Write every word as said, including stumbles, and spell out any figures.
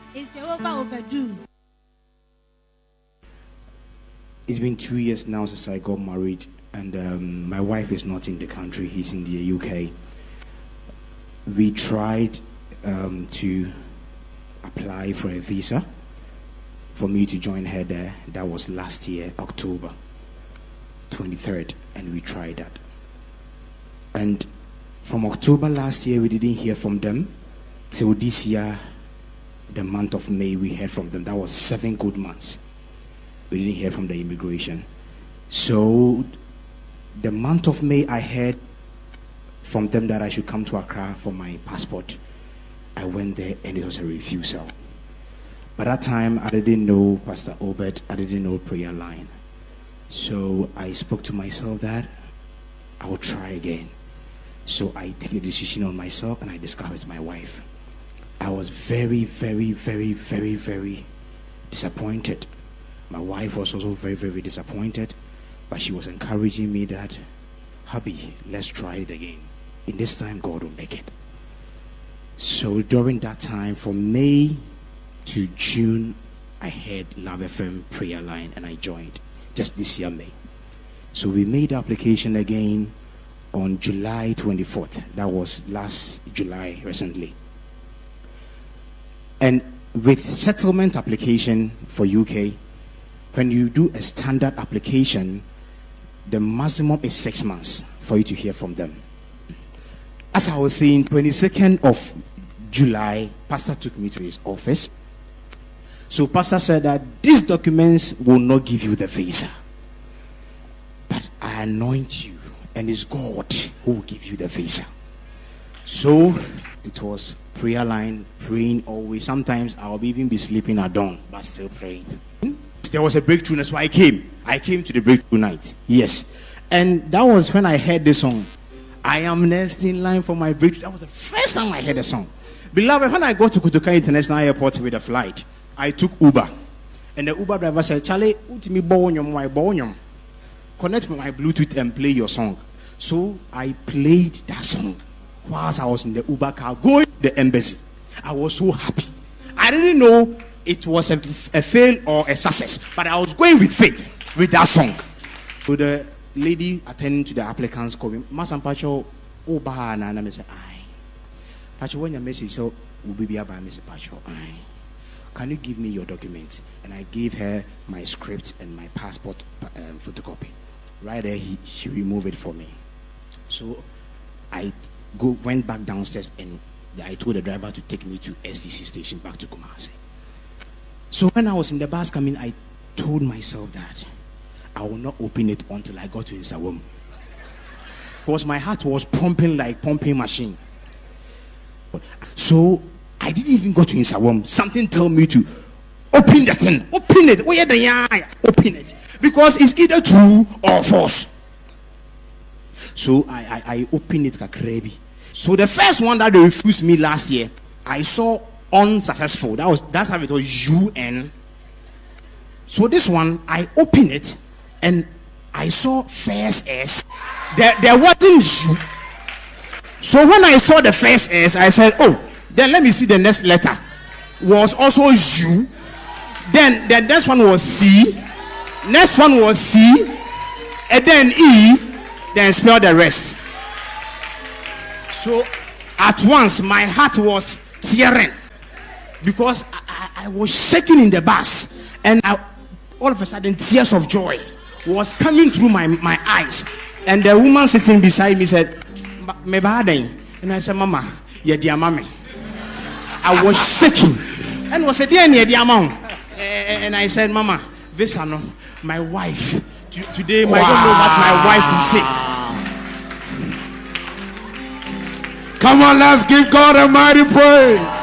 It's Jehovah overdue. It's been two years now since I got married, and um, my wife is not in the country, he's in the U K. We tried um, to apply for a visa for me to join her there. That was last year, October twenty-third, and we tried that. And from October last year, we didn't hear from them. Till this year, the month of May, we heard from them. That was seven good months. We didn't hear from the immigration. So the month of May, I heard from them that I should come to Accra for my passport. I went there and it was a refusal. By that time, I didn't know Pastor Obed, I didn't know Prayer Line. So I spoke to myself that I will try again. So I take the decision on myself and I discussed with my wife. I was very, very, very, very, very disappointed. My wife was also very, very disappointed, but she was encouraging me that, hubby, let's try it again. In this time, God will make it. So during that time, from May to June, I heard Love F M Prayer Line and I joined just this year, May. So we made the application again on July twenty-fourth. That was last July, recently. And with settlement application for U K, when you do a standard application, the maximum is six months for you to hear from them. As I was saying, twenty-second of July, Pastor took me to his office. So Pastor said that these documents will not give you the visa, but I anoint you, and it's God who will give you the visa. So it was Prayer Line, praying always. Sometimes I'll even be sleeping at dawn, but still praying. There was a breakthrough, that's why I came. I came to the breakthrough night. Yes. And that was when I heard the song. I am next in line for my breakthrough. That was the first time I heard the song. Beloved, when I got to Kotoka International Airport with a flight, I took Uber. And the Uber driver said, Charlie, connect my Bluetooth and play your song. So I played that song whilst I was in the Uber car going to the embassy. I was so happy. I didn't know it was a, a fail or a success, but I was going with faith with that song. So the lady attending to the applicants called me, Masan Pacho, oh, Bahana, and I said, aye. Pacho, when your message, so will be by Mister Pacho, aye. Can you give me your document? And I gave her my script and my passport um, photocopy. Right there, he, she removed it for me. So I go went back downstairs and I told the driver to take me to S D C station back to Kumasi. So when I was in the bus coming, I told myself that I will not open it until I got to Nsawam. Because my heart was pumping like pumping machine. So I didn't even go to Nsawam. Something told me to open the thing. Open it. Where the open it. Because it's either true or false. So I, I, I opened it kakrebi. So the first one that they refused me last year, I saw unsuccessful. That was that's how it was U N. So this one, I opened it and I saw first S. There, there wasn't U. So when I saw the first S, I said, oh, then let me see the next letter. Was also U. Then the next one was C. Next one was C. And then E. Then spell the rest. So at once my heart was tearing because I, I, I was shaking in the bus, and I, all of a sudden tears of joy was coming through my, my eyes. And the woman sitting beside me said, "Me badeng," and I said, "Mama, yeah, dear mommy." I was shaking and was said, "Dear, dear mom," and I said, "Mama, this ano, my wife today, wow. I don't know what my wife will say." Come on, let's give God a mighty praise.